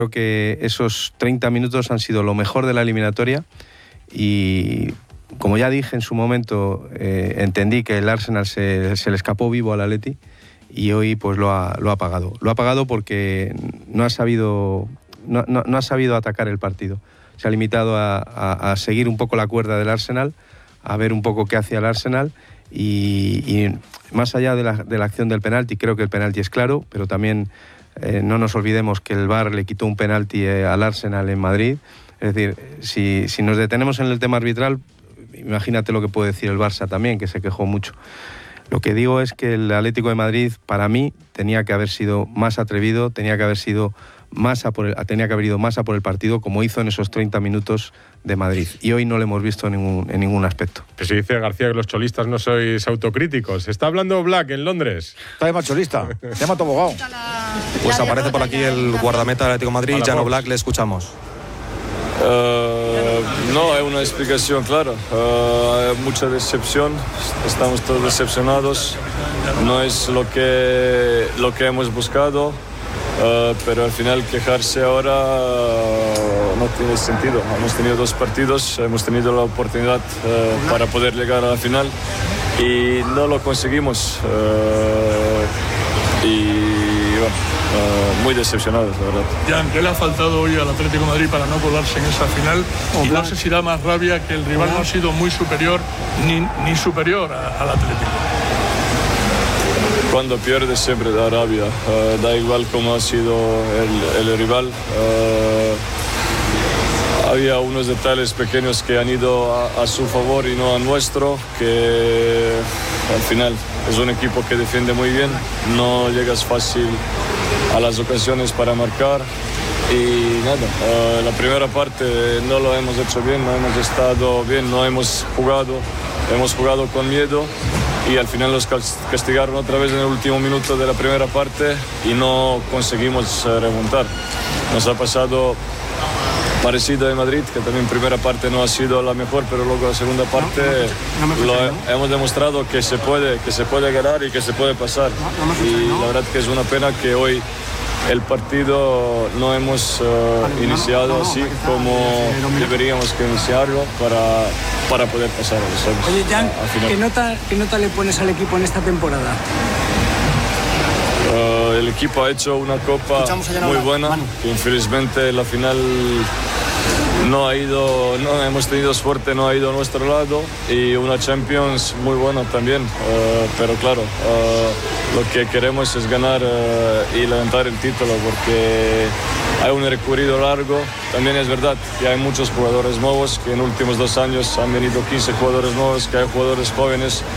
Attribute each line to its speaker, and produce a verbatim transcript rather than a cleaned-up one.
Speaker 1: Creo que esos treinta minutos han sido lo mejor de la eliminatoria y, como ya dije en su momento, eh, entendí que el Arsenal se, se le escapó vivo al Atleti y hoy pues lo ha, lo ha pagado. Lo ha pagado porque no ha sabido, no, no, no ha sabido atacar el partido. Se ha limitado a, a, a seguir un poco la cuerda del Arsenal, a ver un poco qué hacía el Arsenal y, y más allá de la, de la acción del penalti, creo que el penalti es claro, pero también eh, no nos olvidemos que el V A R le quitó un penalti eh, al Arsenal en Madrid. Es decir, si, si nos detenemos en el tema arbitral, imagínate lo que puede decir el Barça también, que se quejó mucho. Lo que digo es que el Atlético de Madrid, para mí, tenía que haber sido más atrevido, tenía que haber sido más a por el, tenía que haber ido más a por el partido, como hizo en esos treinta minutos de Madrid. Y hoy no lo hemos visto en ningún, en ningún aspecto.
Speaker 2: Que se dice, García, que los cholistas no sois autocríticos. Está hablando Black en Londres.
Speaker 3: Está de mal cholista. Se llama Tobogao.
Speaker 4: Pues aparece por aquí el guardameta del Atlético de Madrid, Jan Oblak, le escuchamos.
Speaker 5: Uh, no hay una explicación clara. Uh, hay mucha decepción, estamos todos decepcionados. No es lo que, lo que hemos buscado, uh, pero al final quejarse ahora uh, no tiene sentido. Hemos tenido dos partidos, hemos tenido la oportunidad uh, para poder llegar a la final y no lo conseguimos. Uh, y bueno, Uh, muy decepcionados, la verdad.
Speaker 6: Jan, ¿qué le ha faltado hoy al Atlético de Madrid para no colarse en esa final? Y no sé si da más rabia que el rival no ha sido muy superior ni, ni superior a, al Atlético.
Speaker 5: Cuando pierdes siempre da rabia, uh, da igual cómo ha sido el, el rival. Uh, había unos detalles pequeños que han ido a, a su favor y no a nuestro, que al final es un equipo que defiende muy bien, no llegas fácil a las ocasiones para marcar y nada, uh, la primera parte no lo hemos hecho bien, no hemos estado bien, no hemos jugado, hemos jugado con miedo y al final nos castigaron otra vez en el último minuto de la primera parte y no conseguimos uh, remontar. Nos ha pasado parecido en Madrid, que también primera parte no ha sido la mejor, pero luego la segunda parte no, no me, no me lo, ¿no? hemos demostrado que se puede, que se puede ganar y que se puede pasar. No, no y ¿no? la verdad que es una pena que hoy el partido no hemos uh, vale, iniciado no, no, así no, como deberíamos que iniciarlo para, para poder pasar a los
Speaker 7: Oye, Jan, ¿qué nota, ¿qué nota le pones al equipo en esta temporada?
Speaker 5: Uh, el equipo ha hecho una copa muy buena, Manu. Que infelizmente la final no ha ido, no hemos tenido suerte, no ha ido a nuestro lado y una Champions muy buena también, uh, pero claro, uh, lo que queremos es ganar uh, y levantar el título porque hay un recorrido largo. También es verdad que hay muchos jugadores nuevos, que en los últimos dos años han venido quince jugadores nuevos, que hay jugadores jóvenes